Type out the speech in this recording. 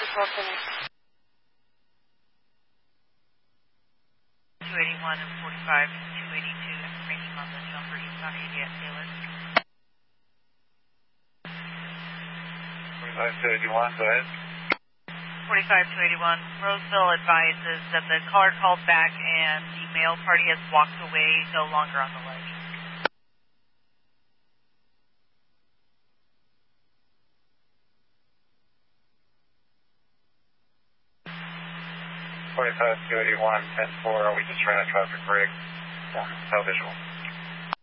Wilson. 281 and 45 to 282. Information on the number you found at Taylor. 45 to 81, go ahead. 45 to 81. Roseville advises that the caller called back and the male party has walked away, no longer on the ledge. 45 to 81, 10-4, are we just trying to traffic break? Tell visual.